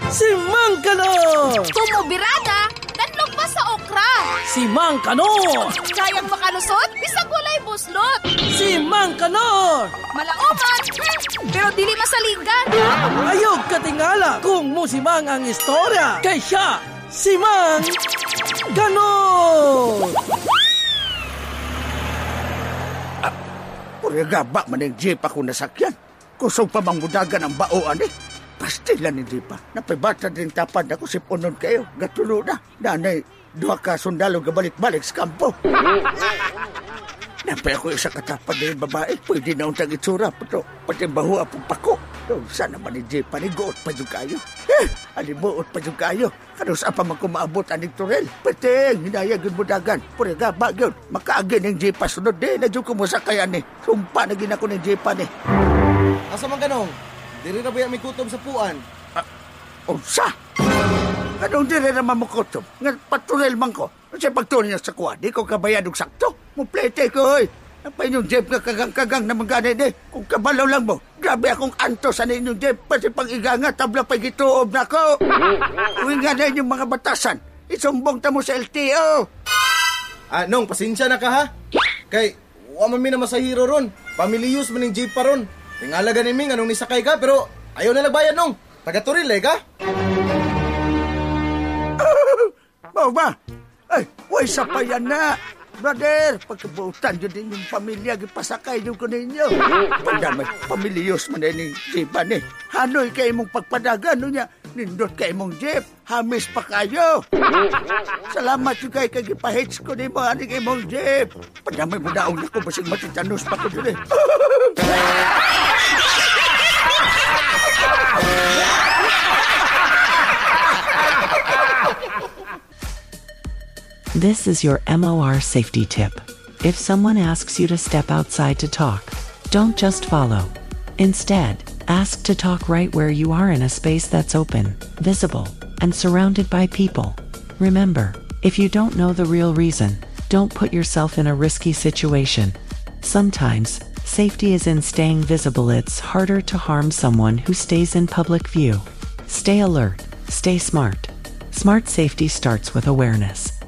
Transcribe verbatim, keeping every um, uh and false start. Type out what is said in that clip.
Si Mang Kanor! Tumubirada, kanlog pa sa okra. Si Mang Kanor! Kayang makalusot, bisag walay buslot. Si Mang Kanor! Malaoman, hmm, pero dili masaligan. Ayog katingala kung musimang ang istorya. Kay siya, si Mang Kanor! Ah, pura gaba man ang jeep ako nasakyan. Kusog pa mang budagan ang baoan eh. Pastilan hindi pa. Napibata din tapad ako si Punon kayo. Gatulo na. Nanay, duha ka sundalo gabalik-balik sa kampo. Napay ako isa katapad na yung babae. Pwede na untang itsura. Pato, pati baho apong pako. Oh, sana man ni Jepa ni goot pa yung kayo. Eh, alimuot pa yung kayo. Kanus apa man kumaabot aning turel. Pati, hinayag yung budagan. Pura gaba yun. Makaagin ng Jepa sunod din. Nadyo ko mo sa kaya ni. Sumpa na ginako ng Jepa ni. Asa man ganong? Diri na ba may kutob sa puan? Ah, unsa? Anong diri naman mo kutob? Nga patunel man ko. Kasi pagtunel niya sa kuha, di ko kabayadong sakto. Muplete ko, hoy. Napay inyong jeep ka kagang-kagang na maganin eh. Kung kabalaw lang mo, grabe akong anto sa inyong jeep. Pati pang iganga, tabla pa'y gituob na ko. Uwi nga na inyong mga batasan. Isumbong ta mo sa L T O. Ah, Nong, pasensya na ka ha? Kay, waman mi na masahiro ron. Pamiliyos man yung jeep pa ron. Tingalaga ni Ming, anong nisakay ka, pero ayaw na nagbayad nung. Taga-turil eh ka? Mau ba? Ay, way sa pa yan na. Brother, pagkabutan yun din yung pamilya, gipasakay yung kuninyo. Pandamay, pamilyos man din yung jeepan eh. Hanoy kayo mong pagpadagan, no niya. Nindot kayo mong jeep, hamis pa kayo. Salamat yung kayo kay gipahits ko ni mo, ano kayo mong jeep. Pandamay mo daong na ko, basig matitanos pa ko dun eh. This is your M O R safety tip. If someone asks you to step outside to talk, don't just follow. Instead, ask to talk right where you are in a space that's open, visible, and surrounded by people. Remember, if you don't know the real reason, don't put yourself in a risky situation. Sometimes, safety is in staying visible. It's harder to harm someone who stays in public view. Stay alert, stay smart. Smart safety starts with awareness.